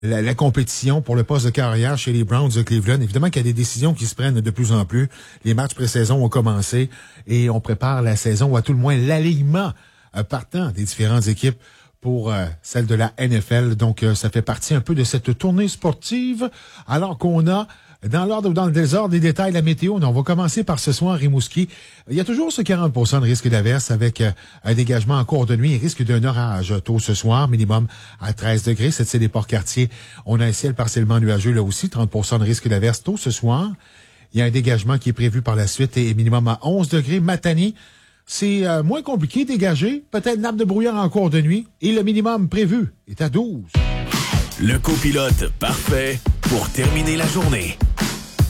la compétition pour le poste de carrière chez les Browns de Cleveland. Évidemment qu'il y a des décisions qui se prennent de plus en plus. Les matchs pré-saison ont commencé et on prépare la saison, ou à tout le moins l'alignement partant des différentes équipes pour celle de la NFL. Donc, ça fait partie un peu de cette tournée sportive, alors qu'on a dans l'ordre ou dans le désordre des détails de la météo. On va commencer par ce soir, Rimouski. Il y a toujours ce 40% de risque d'averse avec un dégagement en cours de nuit et risque d'un orage tôt ce soir, minimum à 13 degrés. C'est des Port-Cartier. On a un ciel partiellement nuageux là aussi, 30% de risque d'averse tôt ce soir. Il y a un dégagement qui est prévu par la suite et minimum à 11 degrés. Matani, c'est moins compliqué dégager. Peut-être nappe de brouillard en cours de nuit et le minimum prévu est à 12. Le copilote parfait pour terminer la journée.